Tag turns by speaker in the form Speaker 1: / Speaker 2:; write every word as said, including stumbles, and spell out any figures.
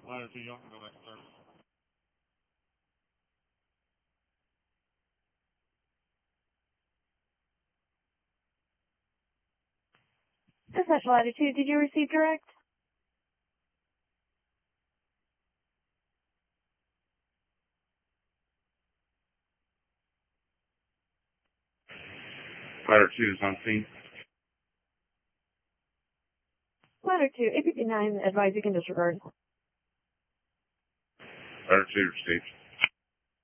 Speaker 1: Ladder two, y'all can go back to service.
Speaker 2: Dispatch Latitude, did you receive direct?
Speaker 1: Ladder two is on scene.
Speaker 2: Ladder two, A P P nine, advise you can disregard.
Speaker 1: Ladder two received.